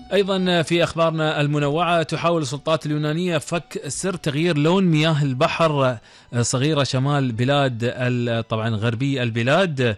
أيضا في أخبارنا المنوعة، تحاول السلطات اليونانية فك سر تغيير لون مياه البحر صغيرة شمال بلاد طبعا غربي البلاد.